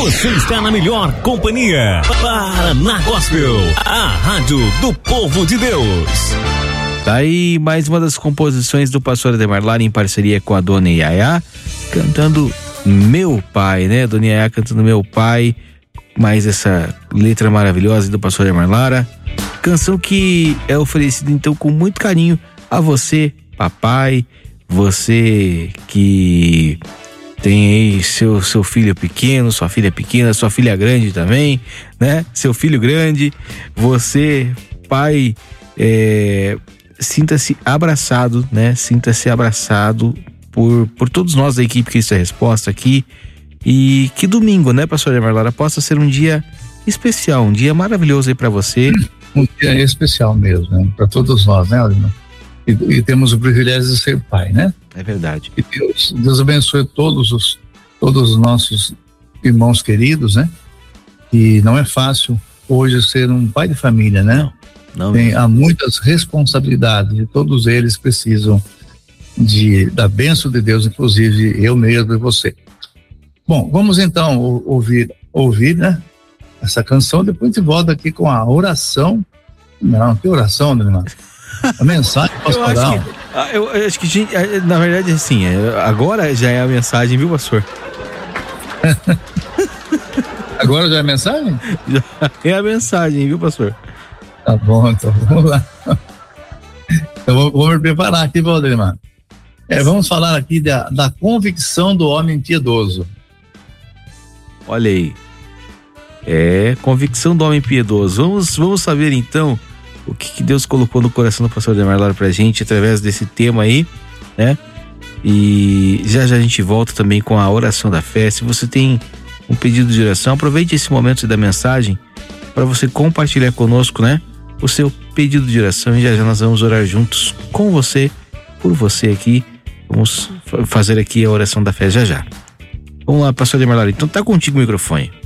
Você está na melhor companhia. Paraná Gospel, a rádio do povo de Deus. Tá aí mais uma das composições do pastor Ademar Lara em parceria com a dona Yaya, cantando Meu Pai, né? Dona Yaya cantando Meu Pai, mais essa letra maravilhosa do pastor Ademar Lara. Canção que é oferecida então com muito carinho a você, papai, você que tem aí seu filho pequeno, sua filha pequena, sua filha grande também, né? Seu filho grande, você, pai, sinta-se abraçado, né? Sinta-se abraçado por todos nós da equipe Cristo é Resposta aqui. E que domingo, né, pastor Ademar Lara, possa ser um dia especial, um dia maravilhoso aí pra você. Um dia especial mesmo, né? Para todos nós, né, Adelino? E temos o privilégio de ser pai, né? É verdade. E Deus abençoe todos os nossos irmãos queridos, né? E não é fácil hoje ser um pai de família, né? Não. Há muitas responsabilidades e todos eles precisam da bênção de Deus, inclusive eu mesmo e você. Bom, vamos então ouvir, né? Essa canção, depois a gente volta aqui com a oração. Não, que oração, né, irmão? A mensagem pastoral. Eu acho que, na verdade, assim, agora já é a mensagem, viu, pastor? Agora já é a mensagem? Já é a mensagem, viu, pastor? Tá bom, então vamos lá. Eu vou me preparar aqui, Valdemar. Vamos falar aqui da convicção do homem piedoso. Olha aí. Convicção do homem piedoso. Vamos saber então o que Deus colocou no coração do pastor Ademar Lara pra gente através desse tema aí, né? E já a gente volta também com a oração da fé. Se você tem um pedido de oração, aproveite esse momento da mensagem para você compartilhar conosco, né? O seu pedido de oração, e já nós vamos orar juntos com você, por você aqui. Vamos fazer aqui a oração da fé já. Vamos lá, pastor Ademar Lara, então tá contigo o microfone.